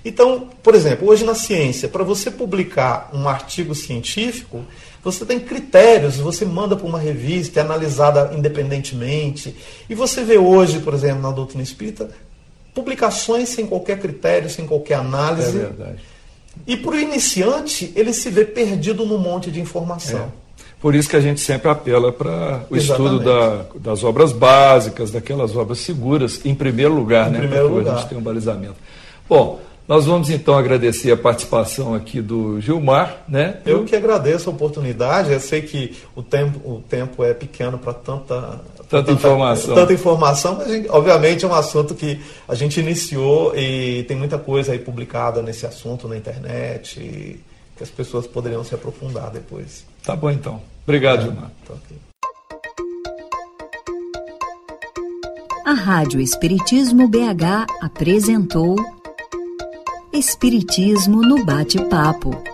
Então, por exemplo, hoje na ciência, para você publicar um artigo científico, você tem critérios, você manda para uma revista, é analisada independentemente. E você vê hoje, por exemplo, na doutrina espírita, publicações sem qualquer critério, sem qualquer análise. É verdade. E para o iniciante, ele se vê perdido num monte de informação. Por isso que a gente sempre apela para o Exatamente. estudo das obras básicas, daquelas obras seguras, em primeiro lugar, Em né? primeiro Para que lugar. a gente tenha um balizamento. Bom, nós vamos então agradecer a participação aqui do Gilmar, né? Eu que agradeço a oportunidade. Eu sei que o tempo é pequeno para tanta informação. Tanta informação, mas obviamente é um assunto que a gente iniciou e tem muita coisa aí publicada nesse assunto na internet e que as pessoas poderiam se aprofundar depois. Tá bom então. Obrigado, Gilmar. Tá ok. A Rádio Espiritismo BH apresentou Espiritismo no Bate-Papo.